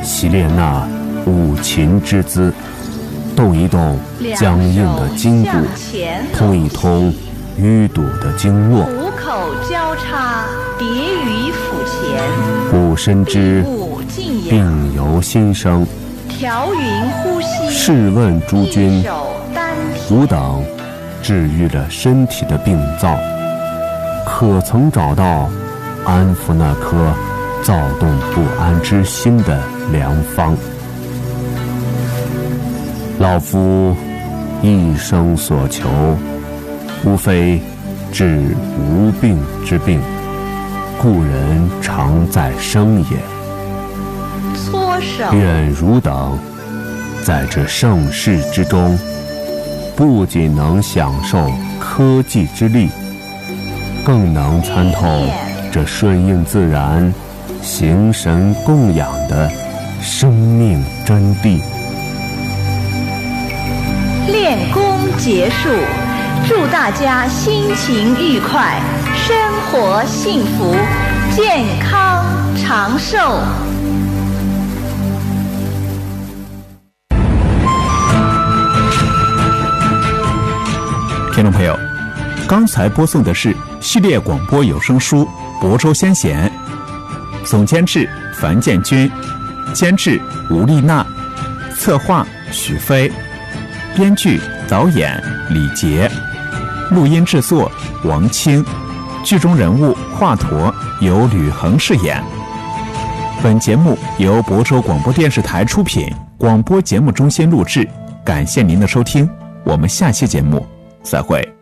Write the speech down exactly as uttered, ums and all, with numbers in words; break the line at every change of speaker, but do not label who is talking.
习练那五禽之姿，动一动僵硬的筋骨，通一通淤堵的经络，
虎口交叉，叠于腹前，
故深知病由心生。
调匀呼吸，
试问诸君，汝等治愈了身体的病灶，可曾找到安抚那颗躁动不安之心的良方？老夫一生所求，无非治无病之病，故人常在生也。
搓手，
愿汝等在这盛世之中，不仅能享受科技之力，更能参透这顺应自然、形神供养的生命真谛。
练功结束，祝大家心情愉快，生活幸福，健康长寿。
听众朋友，刚才播送的是系列广播有声书《亳州先贤》，总监制樊建军，监制吴丽娜，策划许飞，编剧导演李杰，录音制作王清，剧中人物华佗由吕恒饰演。本节目由亳州广播电视台出品，广播节目中心录制，感谢您的收听，我们下期节目再会。